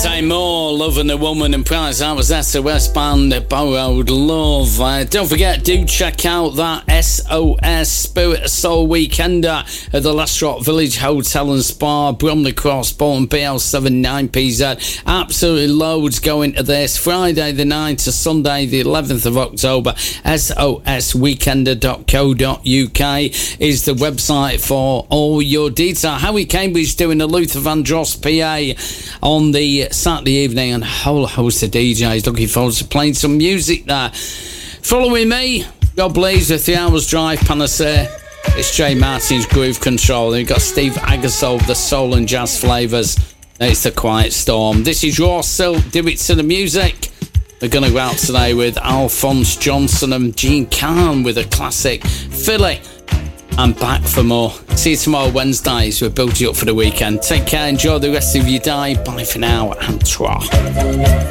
Dante Moore, Loving a Woman, and prize that was SOS Band, Borrowed Love. Don't forget, do check out that SOS Spirit of Soul Weekender at the Lestrot Village Hotel and Spa, Bromley Cross, Bolton, BL7 9PZ. Absolutely loads going to this. Friday the 9th to Sunday the 11th of October. sosweekender.co.uk is the website for all your detail. Howie Cambridge doing a Luther Vandross PA on the Saturday evening, and a whole host of DJs. Looking forward to playing some music there. Following me, God Blaze with 3 Hours Drive Panacea. It's Jay Martin's Groove Control. Then you've got Steve Agasol, the soul and jazz flavours. It's The Quiet Storm. This is Raw Silk, Do It to the Music. We're going to go out today with Alphonse Johnson and Gene Khan with a classic, Philly. I'm back for more. See you tomorrow Wednesday as we build you up for the weekend. Take care, enjoy the rest of your day. Bye for now, and tra.